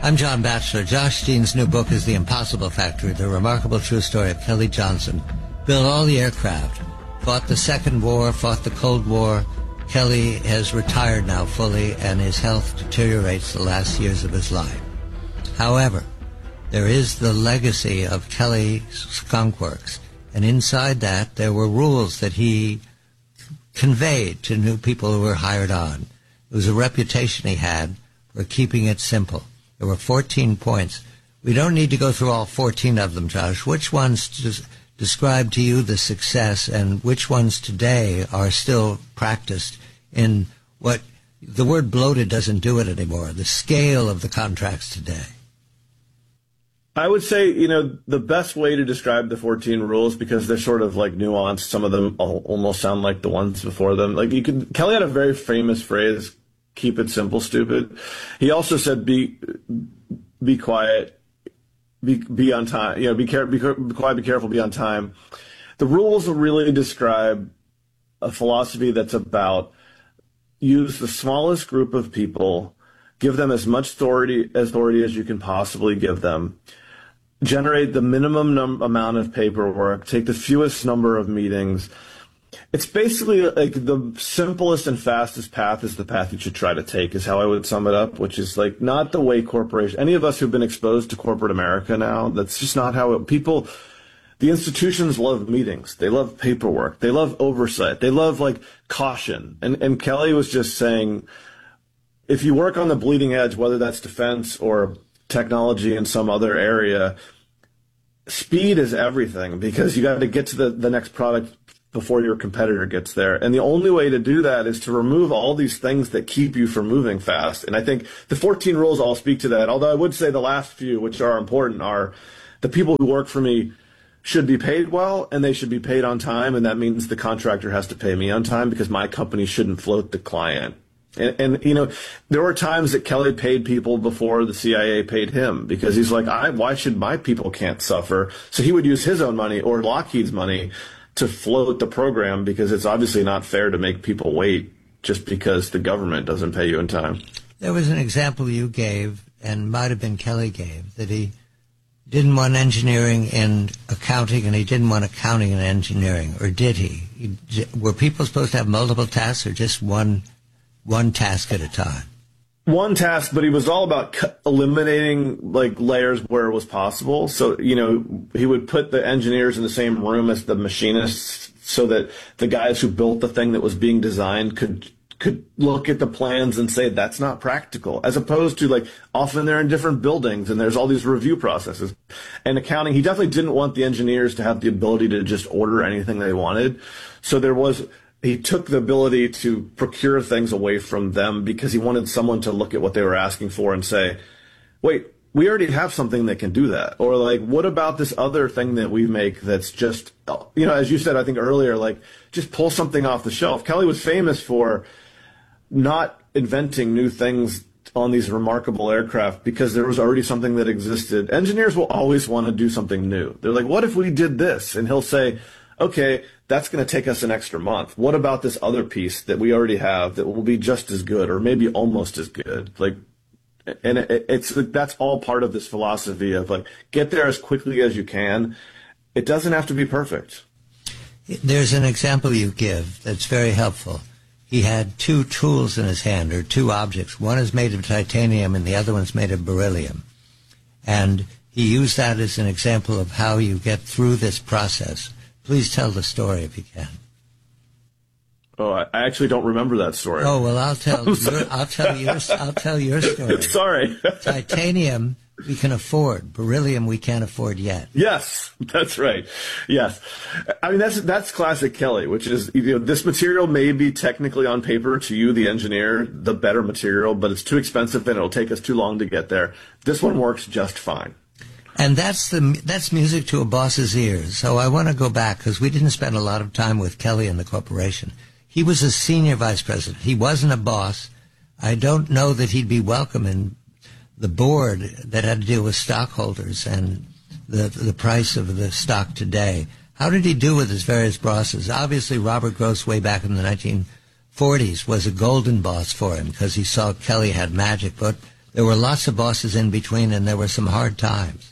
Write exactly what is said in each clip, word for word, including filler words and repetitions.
I'm John Batchelor. Josh Dean's new book is The Impossible Factory, the remarkable true story of Kelly Johnson. Built all the aircraft, fought the Second War, fought the Cold War. Kelly has retired now fully, and his health deteriorates the last years of his life. However, there is the legacy of Kelly Skunk Works, and inside that there were rules that he conveyed to new people who were hired on. It was a reputation he had for keeping it simple. There were fourteen points. We don't need to go through all fourteen of them, Josh. Which ones des- describe to you the success, and which ones today are still practiced in what the word bloated doesn't do it anymore, the scale of the contracts today? I would say, you know, the best way to describe the fourteen rules, because they're sort of like nuanced. Some of them almost sound like the ones before them. Like you could, Kelly had a very famous phrase, keep it simple, stupid. He also said, be, be quiet, be, be on time, you know, be, care, be, be quiet, be careful, be on time. The rules really describe a philosophy that's about use the smallest group of people, give them as much authority, authority as you can possibly give them, generate the minimum num- amount of paperwork, take the fewest number of meetings. It's basically like the simplest and fastest path is the path you should try to take, is how I would sum it up, which is like not the way corporation, any of us who've been exposed to corporate America now, that's just not how it, people, the institutions love meetings. They love paperwork. They love oversight. They love like caution. And, and Kelly was just saying, if you work on the bleeding edge, whether that's defense or technology in some other area, speed is everything, because you got to get to the, the next product before your competitor gets there. And the only way to do that is to remove all these things that keep you from moving fast. And I think the fourteen rules all speak to that. Although I would say the last few, which are important, are the people who work for me should be paid well, and they should be paid on time. And that means the contractor has to pay me on time, because my company shouldn't float the client. And, and, you know, there were times that Kelly paid people before the C I A paid him, because he's like, I, why should my people can't suffer? So he would use his own money or Lockheed's money to float the program, because it's obviously not fair to make people wait just because the government doesn't pay you in time. There was an example you gave, and might have been Kelly gave, that he didn't want engineering in accounting, and he didn't want accounting in engineering, or did he? he were people supposed to have multiple tasks, or just one one task at a time? One task, but he was all about cu- eliminating like layers where it was possible. So, you know, he would put the engineers in the same room as the machinists, so that the guys who built the thing that was being designed could could look at the plans and say that's not practical, as opposed to like often they're in different buildings and there's all these review processes. And accounting, he definitely didn't want the engineers to have the ability to just order anything they wanted. So there was, he took the ability to procure things away from them, because he wanted someone to look at what they were asking for and say, wait, we already have something that can do that. Or like, what about this other thing that we make that's just, you know, as you said, I think earlier, like just pull something off the shelf. Kelly was famous for not inventing new things on these remarkable aircraft, because there was already something that existed. Engineers will always want to do something new. They're like, what if we did this? And he'll say, okay, that's going to take us an extra month. What about this other piece that we already have that will be just as good, or maybe almost as good? Like, and it, it's that's all part of this philosophy of like, get there as quickly as you can. It doesn't have to be perfect. There's an example you give that's very helpful. He had two tools in his hand, or two objects. One is made of titanium and the other one's made of beryllium. And he used that as an example of how you get through this process. Please tell the story if you can. Oh, I actually don't remember that story. Oh, well, I'll tell your, I'll tell your, I'll tell your story. Sorry. Titanium we can afford. Beryllium we can't afford yet. Yes, that's right. Yes. I mean, that's that's classic Kelly, which is, you know, this material may be technically on paper to you, the engineer, the better material, but it's too expensive and it'll take us too long to get there. This one works just fine. And that's the that's music to a boss's ears. So I want to go back, because we didn't spend a lot of time with Kelly and the corporation. He was a senior vice president. He wasn't a boss. I don't know that he'd be welcome in the board that had to deal with stockholders and the the price of the stock today. How did he do with his various bosses? Obviously, Robert Gross, way back in the nineteen forties, was a golden boss for him, because he saw Kelly had magic. But there were lots of bosses in between, and there were some hard times.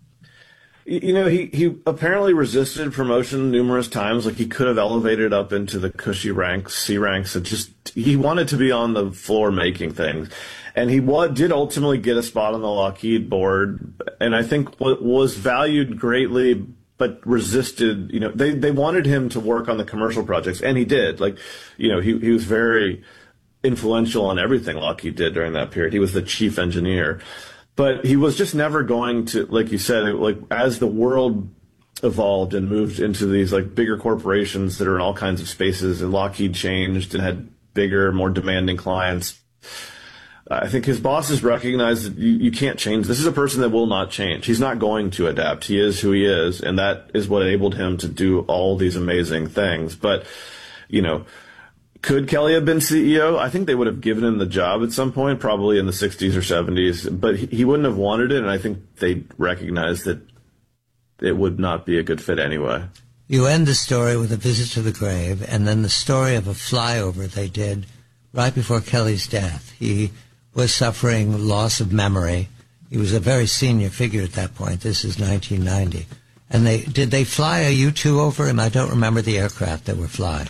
You know, he, he apparently resisted promotion numerous times. Like, he could have elevated up into the cushy ranks, C ranks, and just, he wanted to be on the floor making things. And he was, did ultimately get a spot on the Lockheed board, and I think was valued greatly, but resisted. You know, they, they wanted him to work on the commercial projects, and he did. Like, you know, he, he was very influential on everything Lockheed did during that period. He was the chief engineer. But he was just never going to, like you said, like, as the world evolved and moved into these like bigger corporations that are in all kinds of spaces, and Lockheed changed and had bigger, more demanding clients, I think his bosses recognized that you, you can't change. This is a person that will not change. He's not going to adapt. He is who he is, and that is what enabled him to do all these amazing things. But, you know, could Kelly have been C E O? I think they would have given him the job at some point, probably in the sixties or seventies, but he, he wouldn't have wanted it, and I think they recognized that it would not be a good fit anyway. You end the story with a visit to the grave, and then the story of a flyover they did right before Kelly's death. He was suffering loss of memory. He was a very senior figure at that point. This is nineteen ninety. And they did they fly a U two over him? I don't remember the aircraft that were flying.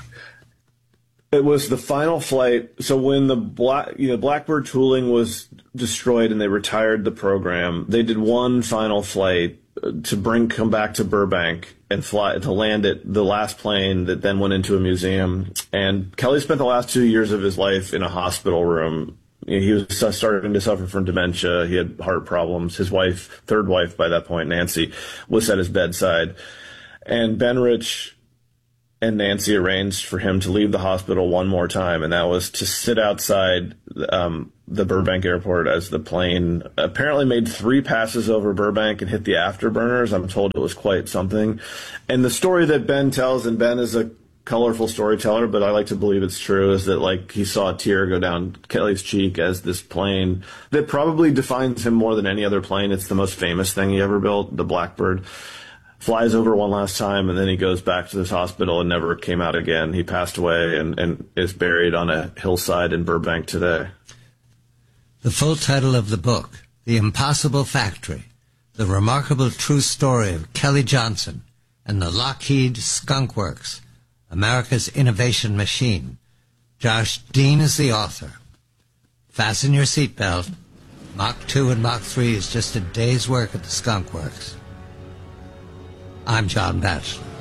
It was the final flight. So when the Black, you know, Blackbird tooling was destroyed and they retired the program, they did one final flight to bring come back to Burbank and fly to land it, the last plane that then went into a museum. And Kelly spent the last two years of his life in a hospital room. He was starting to suffer from dementia. He had heart problems. His wife, third wife by that point, Nancy, was at his bedside. And Ben Rich and Nancy arranged for him to leave the hospital one more time, and that was to sit outside um, the Burbank airport as the plane apparently made three passes over Burbank and hit the afterburners. I'm told it was quite something. And the story that Ben tells, and Ben is a colorful storyteller, but I like to believe it's true, is that like he saw a tear go down Kelly's cheek as this plane that probably defines him more than any other plane. It's the most famous thing he ever built, the Blackbird, flies over one last time, and then he goes back to this hospital and never came out again. He passed away and, and is buried on a hillside in Burbank today. The full title of the book, The Impossible Factory, The Remarkable True Story of Kelly Johnson and the Lockheed Skunk Works, America's Innovation Machine. Josh Dean is the author. Fasten your seatbelt. Mach two and Mach three is just a day's work at the Skunk Works. I'm John Batchelor.